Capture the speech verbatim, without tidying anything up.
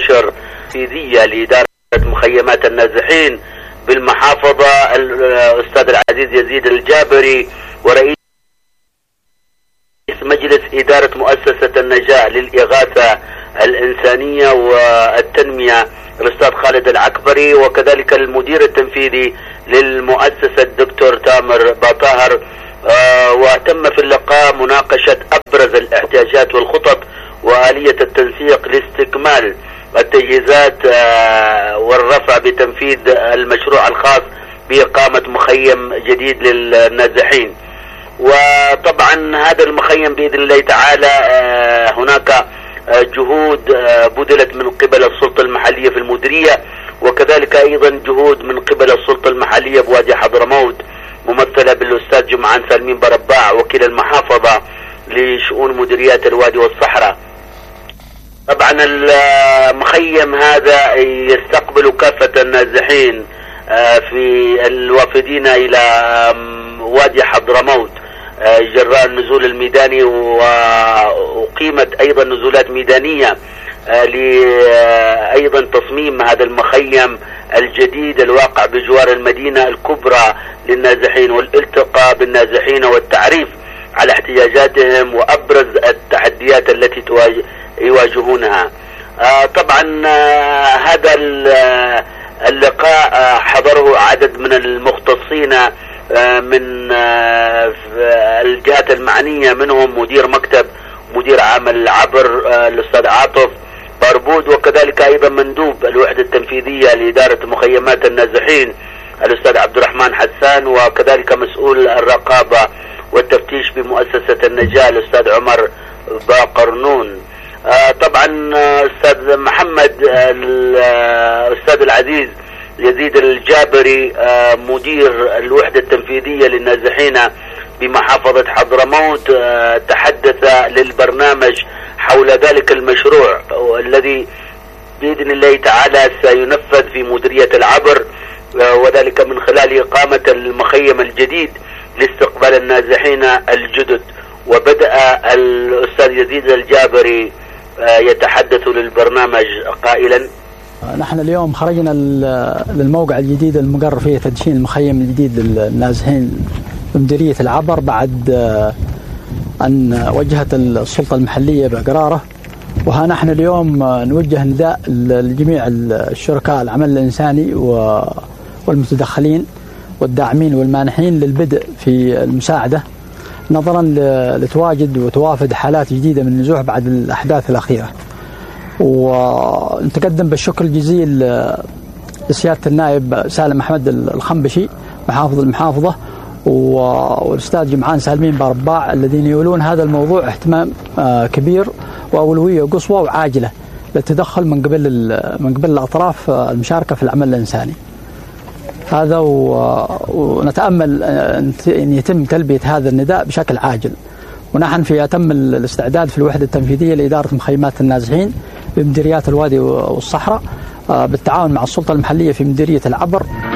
عشر تنفيذية لإدارة مخيمات النازحين بالمحافظة الأستاذ العزيز يزيد الجابري، ورئيس مجلس إدارة مؤسسة النجاة للإغاثة الإنسانية والتنمية الأستاذ خالد العكبري، وكذلك المدير التنفيذي للمؤسسة الدكتور تامر باطاهر. آه وتم في اللقاء مناقشة أبرز الاحتياجات والخطط وآلية التنسيق لاستكمال التجهيزات آه والرفع بتنفيذ المشروع الخاص بإقامة مخيم جديد للنازحين. وطبعا هذا المخيم بإذن الله تعالى آه هناك آه جهود آه بذلت من قبل السلطة المحلية في المديرية، وكذلك أيضا جهود من قبل السلطة المحلية بوادي حضرموت ممثلة بالأستاذ جمعان سالمين برباع وكيل المحافظة لشؤون مديريات الوادي والصحراء. طبعا المخيم هذا يستقبل كافة النازحين في الوافدين إلى وادي حضرموت جراء النزول الميداني، وأقيمت أيضا نزولات ميدانية لأيضا تصميم هذا المخيم الجديد الواقع بجوار المدينة الكبرى للنازحين، والالتقاء بالنازحين والتعريف على احتياجاتهم وأبرز التحديات التي يواجهونها. طبعا هذا اللقاء حضره عدد من المختصين من الجهات المعنية، منهم مدير مكتب مدير عام العبر الأستاذ عاطف باربود، وكذلك أيضا مندوب الوحدة التنفيذية لإدارة مخيمات النازحين الأستاذ عبد الرحمن حسان، وكذلك مسؤول الرقابة والتفتيش بمؤسسة النجاة الأستاذ عمر باقرنون. آه طبعا أستاذ محمد الأستاذ العزيز يزيد الجابري آه مدير الوحدة التنفيذية للنازحين بمحافظة حضرموت آه تحدث للبرنامج حول ذلك المشروع الذي بإذن الله تعالى سينفذ في مديرية العبر، آه وذلك من خلال إقامة المخيم الجديد لاستقبال النازحين الجدد. وبدأ الأستاذ يزيد الجابري آه يتحدث للبرنامج قائلا: نحن اليوم خرجنا للموقع الجديد المقرر فيه تدشين المخيم الجديد للنازحين بمديرية العبر بعد أن وجهت السلطة المحلية بإقراره. وها نحن اليوم نوجه نداء لجميع الشركاء العمل الإنساني والمتدخلين والداعمين والمانحين للبدء في المساعدة نظرا لتواجد وتوافد حالات جديدة من النزوح بعد الأحداث الأخيرة. ونتقدم بالشكر الجزيل لسيادة النائب سالم أحمد الخنبشي محافظ المحافظة والأستاذ جمعان سالمين برباع الذين يولون هذا الموضوع اهتمام كبير وأولوية قصوى وعاجلة للتدخل من قبل من قبل الأطراف المشاركة في العمل الإنساني هذا، ونتأمل أن يتم تلبية هذا النداء بشكل عاجل. ونحن في أتم الاستعداد في الوحدة التنفيذية لإدارة مخيمات النازحين بمديريات الوادي والصحراء بالتعاون مع السلطة المحلية في مديرية العبر